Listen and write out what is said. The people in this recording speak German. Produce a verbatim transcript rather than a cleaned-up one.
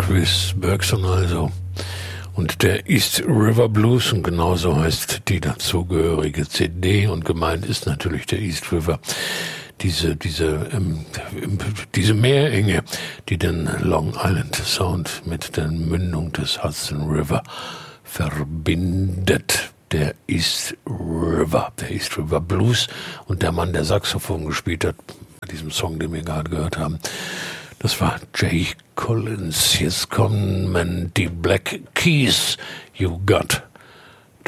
Chris Bergson also. Und der East River Blues, und genauso heißt die dazugehörige C D, und gemeint ist natürlich der East River. Diese, diese, ähm, diese Meerenge, die den Long Island Sound mit der Mündung des Hudson River verbindet. Der East River, der East River Blues, und der Mann, der Saxophon gespielt hat, bei diesem Song, den wir gerade gehört haben, das war Jay Collins. Jetzt kommen die Black Keys. You got